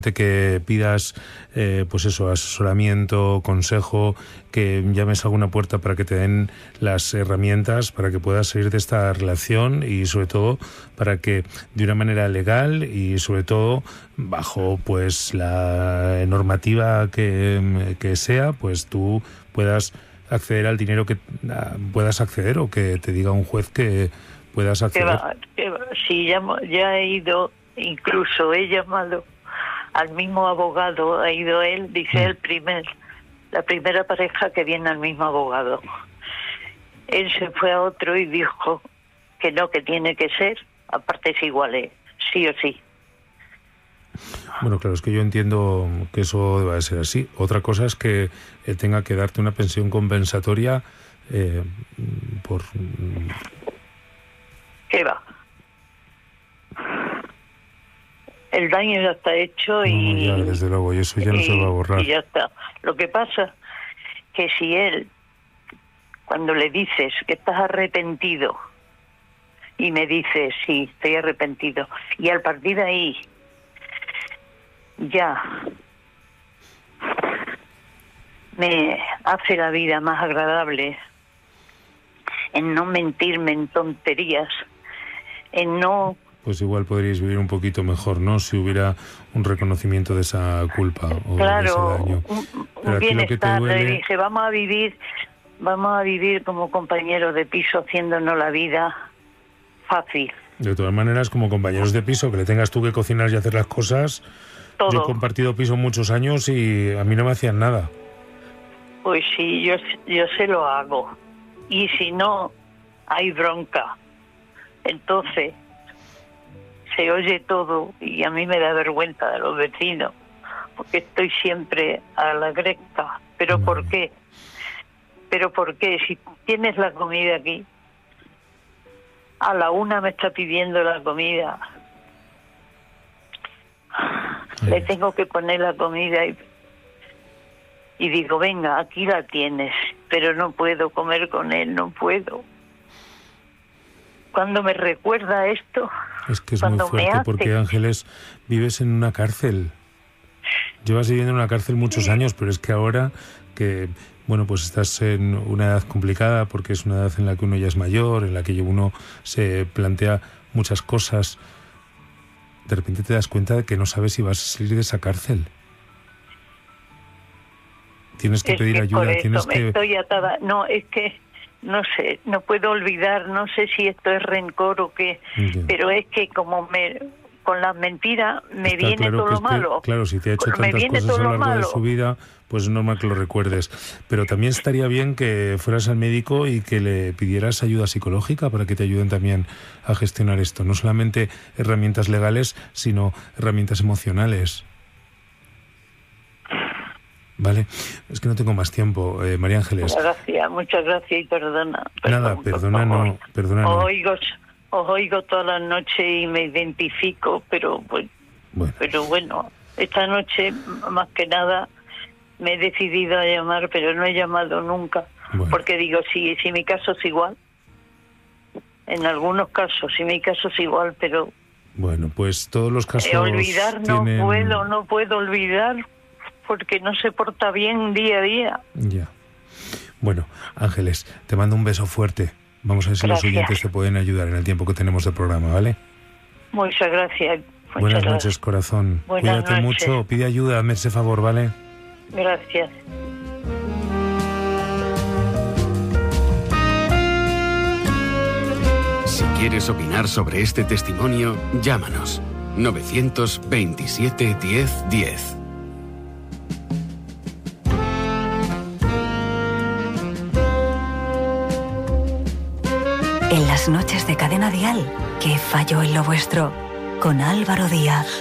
que pidas pues eso, asesoramiento, consejo, que llames a alguna puerta para que te den las herramientas para que puedas salir de esta relación y sobre todo para que de una manera legal y sobre todo bajo pues la normativa que sea, pues tú puedas acceder al dinero que puedas acceder o que te diga un juez que puedas acceder. Sí, ya he ido, incluso he llamado al mismo abogado, ha ido él, dice la primera pareja que viene al mismo abogado. Él se fue a otro y dijo que no, que tiene que ser a partes iguales, sí o sí. Bueno, claro, es que yo entiendo que eso debe de ser así. Otra cosa es que él tenga que darte una pensión compensatoria por... ¿Qué va? El daño ya está hecho y... ya, desde luego, y eso ya no se va a borrar. Y ya está. Lo que pasa que si él, cuando le dices que estás arrepentido, y me dice, sí, estoy arrepentido, y al partir de ahí, ya me hace la vida más agradable, en no mentirme en tonterías, en no... Pues igual podríais vivir un poquito mejor, ¿no? Si hubiera un reconocimiento de esa culpa o claro, de ese daño. Un bienestar. Le dije, vamos a vivir como compañeros de piso, haciéndonos la vida fácil. De todas maneras, como compañeros de piso, que le tengas tú que cocinar y hacer las cosas... Todo. Yo he compartido piso muchos años y a mí no me hacían nada. Pues sí, yo se lo hago. Y si no, hay bronca. Entonces... se oye todo y a mí me da vergüenza de los vecinos porque estoy siempre a la gresca. ¿Pero por qué? Si tienes la comida aquí, a la 1 me está pidiendo la comida, le tengo que poner la comida y digo, venga, aquí la tienes, pero no puedo comer con él, no puedo. Cuando me recuerda esto... Es que es muy fuerte porque, Ángeles, vives en una cárcel. Llevas viviendo en una cárcel muchos años, pero es que ahora que, bueno, pues estás en una edad complicada porque es una edad en la que uno ya es mayor, en la que uno se plantea muchas cosas, de repente te das cuenta de que no sabes si vas a salir de esa cárcel. Tienes que pedir ayuda, tienes que... Estoy atada. No, es que... no sé, no puedo olvidar, no sé si esto es rencor o qué, pero es que como con las mentiras me viene todo lo malo. Claro, si te ha hecho tantas cosas a lo largo de su vida, pues es normal que lo recuerdes. Pero también estaría bien que fueras al médico y que le pidieras ayuda psicológica para que te ayuden también a gestionar esto. No solamente herramientas legales, sino herramientas emocionales. Vale, es que no tengo más tiempo, María Ángeles. Muchas gracias y perdona. Nada, perdona no. Os oigo todas las noches y me identifico, pero bueno, esta noche más que nada me he decidido a llamar, pero no he llamado nunca, porque digo, si mi caso es igual, en algunos casos, si mi caso es igual, pero... Bueno, pues todos los casos olvidar tienen... no puedo olvidar, porque no se porta bien día a día. Ya. Bueno, Ángeles, te mando un beso fuerte. Vamos a ver si los oyentes te pueden ayudar en el tiempo que tenemos de programa, ¿vale? Muchas gracias. Buenas noches, corazón. Cuídate mucho, pide ayuda, hazme ese favor, ¿vale? Gracias. Si quieres opinar sobre este testimonio, llámanos. 927 10 10. En las noches de Cadena Dial, ¿qué falló en lo vuestro? Con Álvaro Díaz.